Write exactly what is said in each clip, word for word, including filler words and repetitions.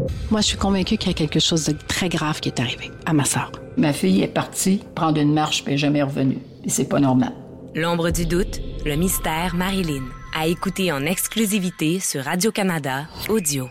Moi, je suis convaincue qu'il y a quelque chose de très grave qui est arrivé à ma sœur. Ma fille est partie prendre une marche puis elle n'est jamais revenue. Et c'est pas normal. L'ombre du doute, le mystère Marilyn. À écouter en exclusivité sur Radio-Canada Audio.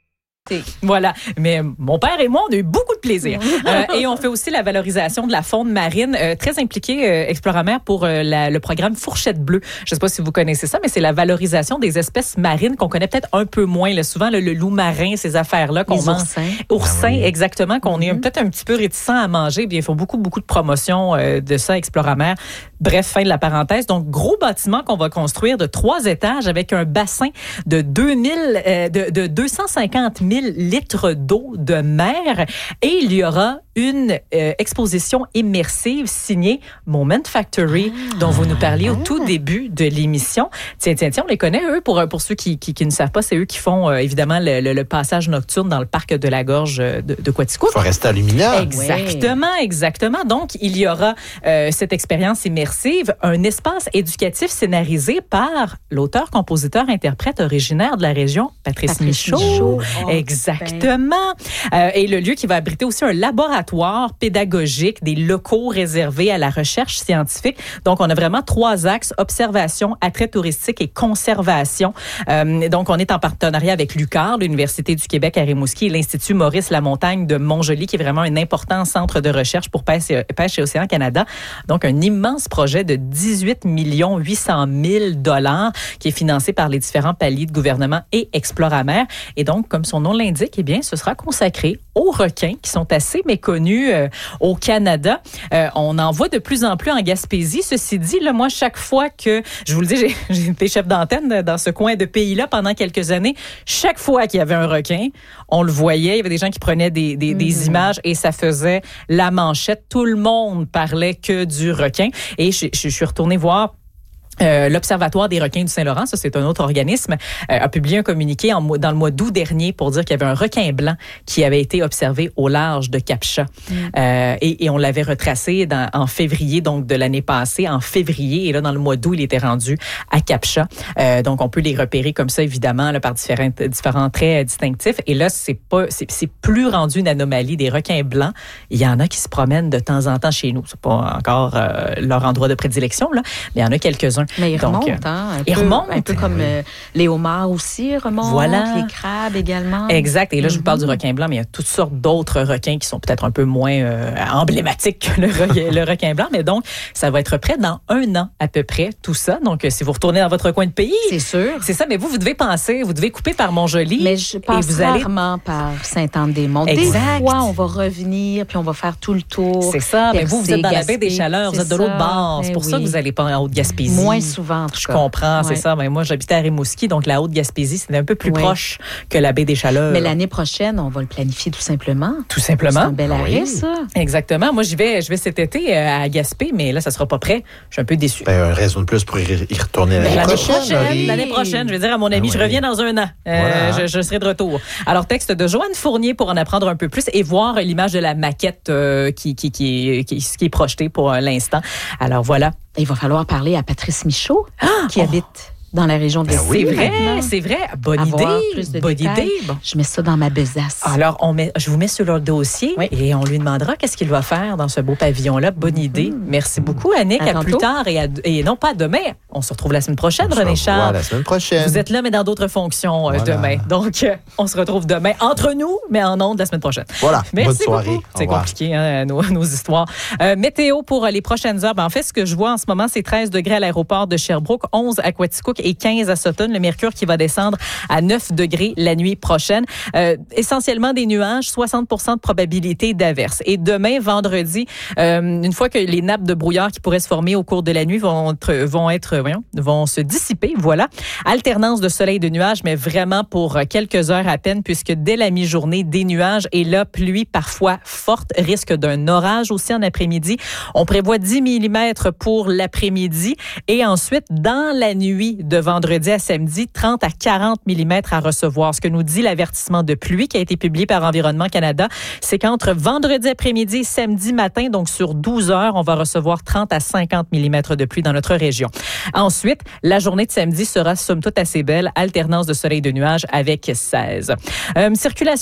Voilà. Mais mon père et moi, on a eu beaucoup de plaisir. euh, et on fait aussi la valorisation de la faune marine, euh, très impliquée, euh, Exploramer, pour euh, la, le programme Fourchette Bleue. Je ne sais pas si vous connaissez ça, mais c'est la valorisation des espèces marines qu'on connaît peut-être un peu moins. Là. Souvent, le, le loup marin, ces affaires-là qu'on Les mange. oursins. Oursins, Ah oui. exactement, qu'on mm-hmm. est peut-être un petit peu réticents à manger. Bien, ils font beaucoup, beaucoup de promotions euh, de ça, Exploramer. Bref, fin de la parenthèse. Donc, gros bâtiment qu'on va construire de trois étages avec un bassin de deux mille, euh, de, de deux cent cinquante mille litres d'eau de mer et il y aura une euh, exposition immersive signée Moment Factory ah, dont vous nous parliez au tout début de l'émission. Tiens, tiens, tiens, on les connaît, eux, pour, pour ceux qui, qui, qui ne savent pas, c'est eux qui font euh, évidemment le, le, le passage nocturne dans le parc de la Gorge de, de Quaticook. Foresta Lumina. Exactement, ouais. exactement. Donc, il y aura euh, cette expérience immersive, un espace éducatif scénarisé par l'auteur, compositeur, interprète originaire de la région, Patrice, Patrice Michaud. Michaud. Oh, exactement. Euh, et le lieu qui va abriter aussi un laboratoire pédagogique, des locaux réservés à la recherche scientifique. Donc, on a vraiment trois axes, observation, attrait touristique et conservation. Euh, donc, on est en partenariat avec l'U Q A R, l'Université du Québec à Rimouski, et l'Institut Maurice Lamontagne de Montjoly, qui est vraiment un important centre de recherche pour Pêche et, Pêche et Océan Canada. Donc, un immense projet de dix-huit millions huit cent mille dollars qui est financé par les différents paliers de gouvernement et Exploramer. Et donc, comme son nom l'indique, eh bien, ce sera consacré aux requins qui sont assez méconnus euh, au Canada. Euh, on en voit de plus en plus en Gaspésie. Ceci dit, là, moi, chaque fois que, je vous le dis, j'ai, j'ai été chef d'antenne dans ce coin de pays-là pendant quelques années. Chaque fois qu'il y avait un requin, on le voyait. Il y avait des gens qui prenaient des, des, mmh. des images et ça faisait la manchette. Tout le monde parlait que du requin. Et je, je, je suis retournée voir Euh, l'Observatoire des requins du Saint-Laurent, ça c'est un autre organisme, euh, a publié un communiqué en, dans le mois d'août dernier pour dire qu'il y avait un requin blanc qui avait été observé au large de Cap-Chat. Mm. Euh, et, et on l'avait retracé dans, en février, donc de l'année passée, en février. Et là, dans le mois d'août, il était rendu à Cap-Chat. Euh, donc, on peut les repérer comme ça, évidemment, là, par différents, différents traits distinctifs. Et là, c'est pas, c'est, c'est plus rendu une anomalie. Des requins blancs, il y en a qui se promènent de temps en temps chez nous. C'est pas encore euh, leur endroit de prédilection, là, mais il y en a quelques-uns. Mais ils Donc, remontent, hein? Un ils peu, remontent. Un peu comme euh, les homards aussi remontent, voilà. Les crabes également. Exact. Et là, je vous parle du requin blanc, mais il y a toutes sortes d'autres requins qui sont peut-être un peu moins euh, emblématiques que le requin, le requin blanc. Mais donc, ça va être prêt dans un an à peu près, tout ça. Donc, si vous retournez dans votre coin de pays... C'est sûr. C'est ça, mais vous, vous devez penser, vous devez couper par Montjoly. Mais je passe et vous allez... rarement par Sainte-Anne-des-Monts. Exact. Des fois, on va revenir, puis on va faire tout le tour. C'est ça, mais vous, vous êtes dans la baie des Chaleurs, vous êtes de l'autre bord. C'est pour oui. ça que vous n'allez pas en Haute-Gaspésie. Moins souvent, en tout Je cas. comprends, ouais. c'est ça. Mais moi, j'habitais à Rimouski, donc la Haute-Gaspésie, c'est un peu plus ouais. proche que la baie des Chaleurs. Mais l'année prochaine, on va le planifier tout simplement. Tout simplement. C'est un bel arrêt, oui. ça. Exactement. Moi, j'y vais, je vais cet été à Gaspé, mais là, ça sera pas prêt. Je suis un peu déçue. Ben, une raison de plus pour y retourner l'année, l'année prochaine. prochaine. Oui. L'année prochaine, je vais dire à mon ami, ben je oui. reviens dans un an. Euh, voilà. je, je serai de retour. Alors, texte de Joanne Fournier pour en apprendre un peu plus et voir l'image de la maquette euh, qui, qui, qui, qui, qui est projetée pour l'instant. Alors, voilà. Il va falloir parler à Patrice Michaud, ah, qui oh. habite dans la région de ben Gaspé. C'est vrai, maintenant. c'est vrai. Bonne Avoir idée. Plus de Bonne détails. idée. Bon. Je mets ça dans ma besace. Alors, on met, je vous mets sur le dossier oui. et on lui demandera qu'est-ce qu'il va faire dans ce beau pavillon-là. Bonne mm-hmm. idée. Merci beaucoup, Annick. À, à plus tard et, à, et non pas demain. On se retrouve la semaine prochaine, on René Charles. La semaine prochaine. Vous êtes là, mais dans d'autres fonctions voilà. euh, demain. Donc, euh, on se retrouve demain entre nous, mais en ondes la semaine prochaine. Voilà. Merci bonne soirée. Beaucoup. C'est compliqué, hein, nos, nos histoires. Euh, météo pour les prochaines heures. Ben, en fait, ce que je vois en ce moment, c'est treize degrés à l'aéroport de Sherbrooke, onze à Quaticook et quinze à Sutton. Le mercure qui va descendre à neuf degrés la nuit prochaine. Euh, essentiellement des nuages, soixante pour cent de probabilité d'averse. Et demain, vendredi, euh, une fois que les nappes de brouillard qui pourraient se former au cours de la nuit vont être, vont être, voyons, vont se dissiper, voilà. Alternance de soleil et de nuages, mais vraiment pour quelques heures à peine, puisque dès la mi-journée, des nuages et là, pluie parfois forte, risque d'un orage aussi en après-midi. On prévoit dix millimètres pour l'après-midi et ensuite, dans la nuit de vendredi à samedi, trente à quarante millimètres à recevoir. Ce que nous dit l'avertissement de pluie qui a été publié par Environnement Canada, c'est qu'entre vendredi après-midi et samedi matin, donc sur douze heures, on va recevoir trente à cinquante millimètres de pluie dans notre région. Ensuite, la journée de samedi sera somme toute assez belle, alternance de soleil et de nuages avec seize. Euh, circulation